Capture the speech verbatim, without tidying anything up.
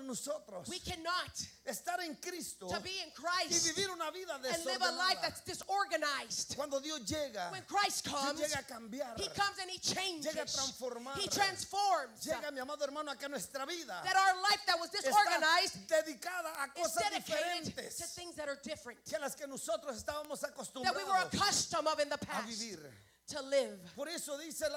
nosotros We cannot estar en Cristo to be in y Christ vivir una vida and live a life desordenada. that's disorganized. Cuando Dios llega, When Christ Dios comes, llega a cambiar, He comes and He changes. llega a transformar, He transforms. llega, mi amado hermano, a que nuestra vida That our life that was está disorganized dedicada a is cosas dedicated to diferentes things that are different. que las que nosotros estábamos That we were acostumbrados accustomed of in the a past vivir. to live. Por eso dice la